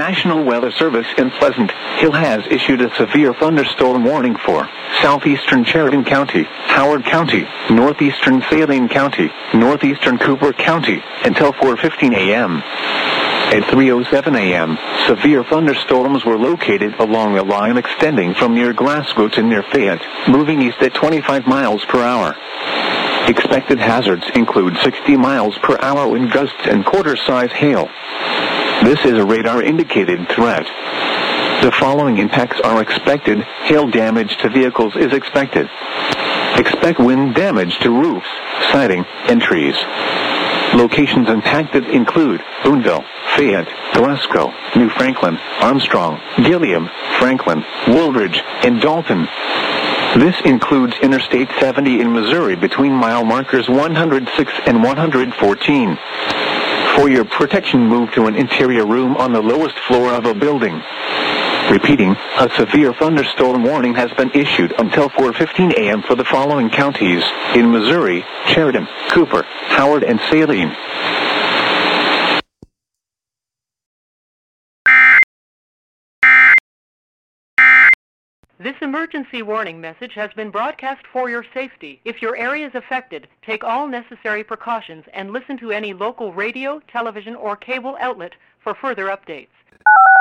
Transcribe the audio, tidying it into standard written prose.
National Weather Service in Pleasant Hill has issued a severe thunderstorm warning for southeastern Sheridan County, Howard County, northeastern Saline County, northeastern Cooper County, until 4:15 a.m. At 3:07 a.m., severe thunderstorms were located along a line extending from near Glasgow to near Fayette, moving east at 25 miles per hour. Expected hazards include 60 miles per hour wind gusts and quarter-size hail. This is a radar-indicated threat. The following impacts are expected. Hail damage to vehicles is expected. Expect wind damage to roofs, siding, and trees. Locations impacted include Boonville, Fayette, Glasgow, New Franklin, Armstrong, Gilliam, Franklin, Woolridge, and Dalton. This includes Interstate 70 in Missouri between mile markers 106 and 114. For your protection, move to an interior room on the lowest floor of a building. Repeating, a severe thunderstorm warning has been issued until 4:15 a.m. for the following counties in Missouri: Sheridan, Cooper, Howard, and Saline. This emergency warning message has been broadcast for your safety. If your area is affected, take all necessary precautions and listen to any local radio, television, or cable outlet for further updates.